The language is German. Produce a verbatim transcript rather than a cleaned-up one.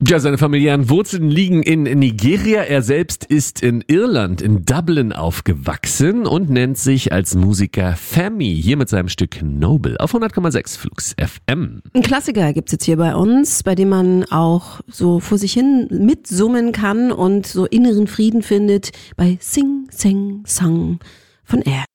Ja, seine familiären Wurzeln liegen in Nigeria. Er selbst ist in Irland, in Dublin aufgewachsen und nennt sich als Musiker Femi. Hier mit seinem Stück Noble auf hundert Komma sechs Flux F M. Ein Klassiker gibt's jetzt hier bei uns, bei dem man auch so vor sich hin mitsummen kann und so inneren Frieden findet bei Sing, Sing, Sang von Air.